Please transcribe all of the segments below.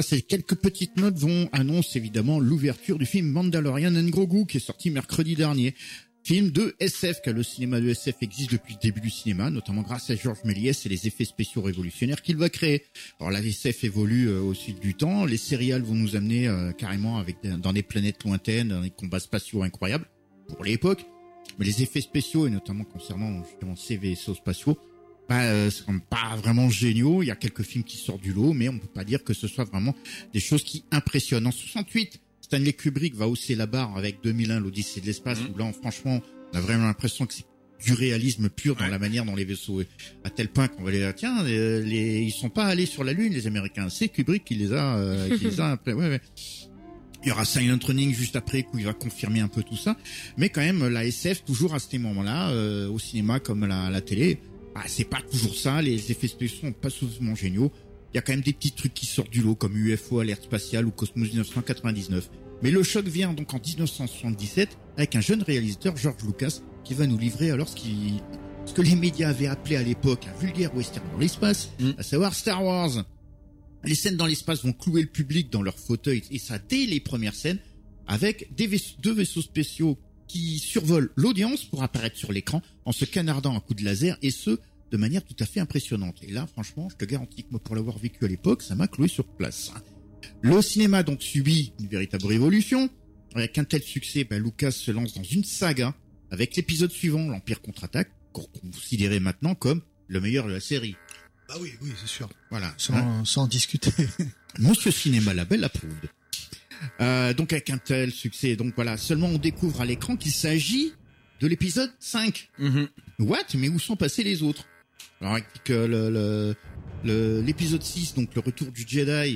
Ces quelques petites notes annoncent évidemment l'ouverture du film Mandalorian and Grogu qui est sorti mercredi dernier. Film de SF, car le cinéma de SF existe depuis le début du cinéma, notamment grâce à Georges Méliès et les effets spéciaux révolutionnaires qu'il va créer. Alors la SF évolue au fil du temps, les sérials vont nous amener carrément dans des planètes lointaines, dans des combats spatiaux incroyables pour l'époque, mais les effets spéciaux, et notamment concernant justement ces vaisseaux spatiaux, c'est pas vraiment géniaux. Il y a quelques films qui sortent du lot, mais on peut pas dire que ce soit vraiment des choses qui impressionnent. En 68, Stanley Kubrick va hausser la barre avec 2001, l'Odyssée de l'espace, où là, franchement, on a vraiment l'impression que c'est du réalisme pur dans la manière dont les vaisseaux, à tel point qu'on va les dire, tiens, ils sont pas allés sur la Lune, les Américains. C'est Kubrick qui les a après. Ouais. Il y aura Silent Running juste après, où il va confirmer un peu tout ça. Mais quand même, la SF, toujours à ce moment-là, au cinéma comme à la télé, c'est pas toujours ça, les effets spéciaux sont pas souvent géniaux. Il y a quand même des petits trucs qui sortent du lot, comme UFO, Alerte Spatiale ou Cosmos 1999. Mais le choc vient donc en 1977, avec un jeune réalisateur, George Lucas, qui va nous livrer alors ce que les médias avaient appelé à l'époque un vulgaire western dans l'espace, à savoir Star Wars. Les scènes dans l'espace vont clouer le public dans leur fauteuil, et ça dès les premières scènes, avec deux vaisseaux spéciaux qui survolent l'audience pour apparaître sur l'écran en se canardant à coups de laser, et ce, de manière tout à fait impressionnante. Et là, franchement, je te garantis que moi, pour l'avoir vécu à l'époque, ça m'a cloué sur place. Le cinéma donc subit une véritable révolution. Avec un tel succès, Lucas se lance dans une saga avec l'épisode suivant, l'Empire contre-attaque, considéré maintenant comme le meilleur de la série. Ah oui, c'est sûr. Voilà. Sans discuter. Monsieur Cinéma Label approuve. Donc avec un tel succès, donc voilà, seulement on découvre à l'écran qu'il s'agit de l'épisode 5. What? Mais où sont passés les autres? Alors avec l'épisode 6, donc le retour du Jedi,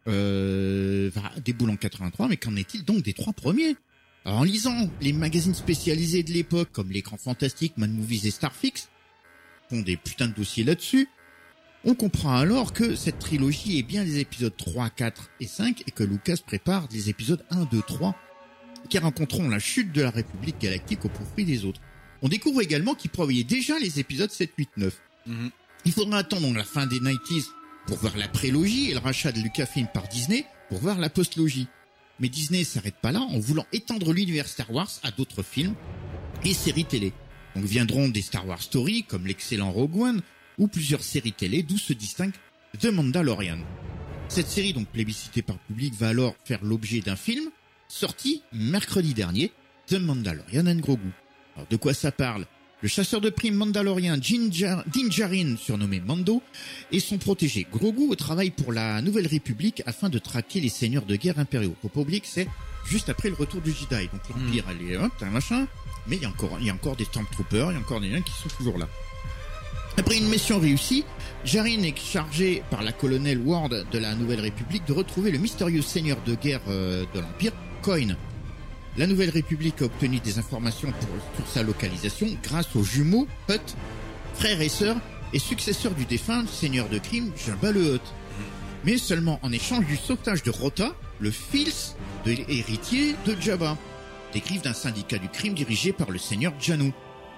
déboule en 83, mais qu'en est-il donc des 3 premiers? Alors en lisant les magazines spécialisés de l'époque, comme l'Écran Fantastique, Mad Movies et Starfix, font des putains de dossiers là-dessus, on comprend alors que cette trilogie est bien les épisodes 3, 4 et 5 et que Lucas prépare les épisodes 1, 2, 3 qui rencontreront la chute de la République Galactique au profit des autres. On découvre également qu'il prévoyait déjà les épisodes 7, 8, 9. Il faudra attendre la fin des 90s pour voir la prélogie et le rachat de Lucasfilm par Disney pour voir la postlogie. Mais Disney s'arrête pas là en voulant étendre l'univers Star Wars à d'autres films et séries télé. Donc viendront des Star Wars Stories comme l'excellent Rogue One ou plusieurs séries télé d'où se distingue The Mandalorian. Cette série, donc plébiscitée par le public, va alors faire l'objet d'un film sorti mercredi dernier, The Mandalorian and Grogu. Alors de quoi ça parle? Le chasseur de primes mandalorien Din Djarin, surnommé Mando, et son protégé Grogu travaillent pour la Nouvelle République afin de traquer les seigneurs de guerre impériaux. Faut pas oublier que c'est juste après le retour du Jedi. Donc l'Empire, allez, hop, t'as un machin. Mais il y a encore des Stormtroopers, il y a encore des gens qui sont toujours là. Après une mission réussie, Djarin est chargé par la colonelle Ward de la Nouvelle République de retrouver le mystérieux seigneur de guerre de l'Empire, Coin. La Nouvelle République a obtenu des informations sur sa localisation grâce aux jumeaux Hutt, frères et sœurs et successeurs du défunt seigneur de crime Jabba le Hutt. Mais seulement en échange du sauvetage de Rota, le fils de l'héritier de Jabba, des griffes d'un syndicat du crime dirigé par le seigneur Jannou.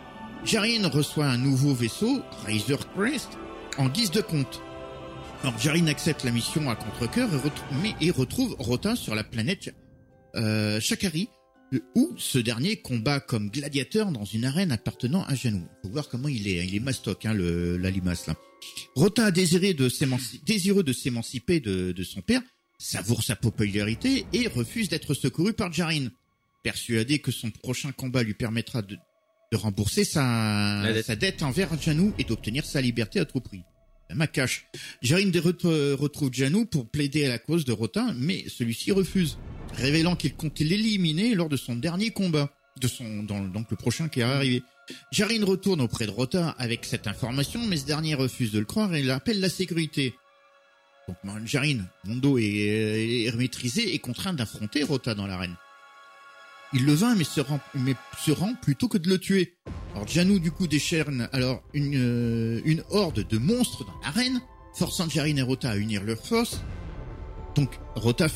Djarin reçoit un nouveau vaisseau, Razor Crest, en guise de compte. Alors Djarin accepte la mission à contre-cœur et retrouve Rota sur la planète Shakari, où ce dernier combat comme gladiateur dans une arène appartenant à Jannou. Faut voir comment il est mastoc, la limace là. Rota, désireux de s'émanciper de son père, savoure sa popularité et refuse d'être secouru par Djarin, persuadé que son prochain combat lui permettra de rembourser sa dette envers Jannou et d'obtenir sa liberté à tout prix. La macache. Djarin retrouve Jannou pour plaider à la cause de Rota, mais celui-ci refuse, révélant qu'il comptait l'éliminer lors de son dernier combat, donc le prochain qui est arrivé. Djarin retourne auprès de Rota avec cette information, mais ce dernier refuse de le croire et appelle la sécurité. Donc Djarin, Mondo est maîtrisé et contraint d'affronter Rota dans l'arène. Il le vainc, mais se rend plutôt que de le tuer. Alors Jannou du coup déchaîne alors une horde de monstres dans l'arène, forçant Djarin et Rota à unir leurs forces. Donc Rota